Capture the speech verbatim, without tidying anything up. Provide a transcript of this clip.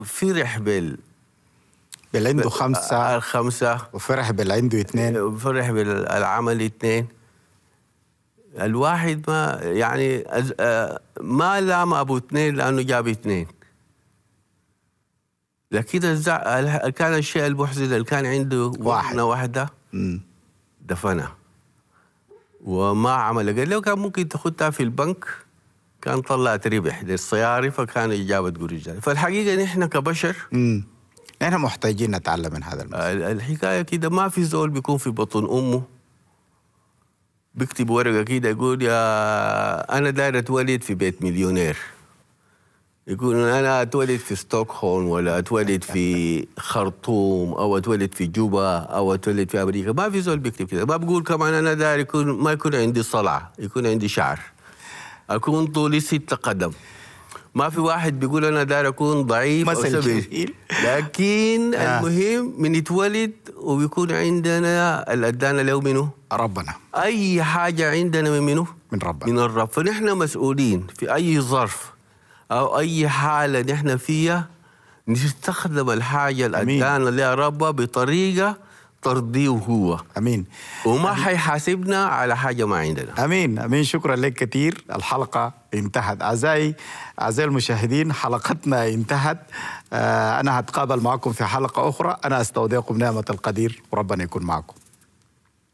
فرح بال بال عنده خمسة الخمسة، وفرح بال عنده اثنين، فرح بالعمل اثنين. الواحد ما يعني ما لام ابو اثنين لانه جاب اثنين، لكن الزع... كان الشيء المحزن اللي كان عنده واحد واحدة مم. دفنها وما عمل. قال له كان ممكن تاخدها في البنك، كان طلعت ربح للصياري، فكان جابت قروش. فالحقيقة نحن كبشر امم نحن محتاجين نتعلم من هذا المثل. الحكاية كده، ما في زول بيكون في بطن أمه بيكتب ورقة كده يقول يا أنا داير أتولد في بيت مليونير، يقول أنا أتولد في ستوكهولم ولا أتولد في خرطوم أو أتولد في جوبا أو أتولد في أمريكا. ما في زول بيكتب كده. ما بقول كمان أنا داير يكون ما يكون عندي صلعة، يكون عندي شعر، أكون طولي ستة قدم. ما في واحد بيقول أنا داير أكون ضعيف أو سبيل، لكن آه. المهم من يتولد وبيكون عندنا اللي أدانا له منه ربنا. أي حاجة عندنا من منه من ربنا، من الرب. فنحن مسؤولين في أي ظرف أو أي حالة نحن فيها نستخدم الحاجة اللي أدانا لها رب بطريقة ترضيه هو. أمين. وما حيحاسبنا على حاجة ما عندنا. أمين أمين. شكرا لك كثير. الحلقة انتهت. أعزائي أعزائي المشاهدين، حلقتنا انتهت. آه أنا هتقابل معكم في حلقة أخرى. أنا أستودعكم نعمة القدير وربنا يكون معكم.